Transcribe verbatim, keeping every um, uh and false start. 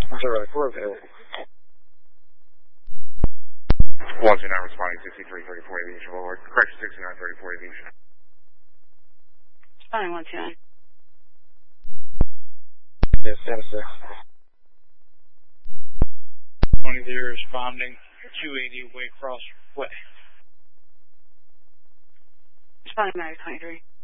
Zero, we're available. one two nine responding sixty-three thirty-four Aviation Boulevard. Correction sixty-nine thirty-four Aviation. Responding one two nine. Yes, Santa Fe. twenty-zero responding two eighty Waycross Way. Responding nine twenty-three.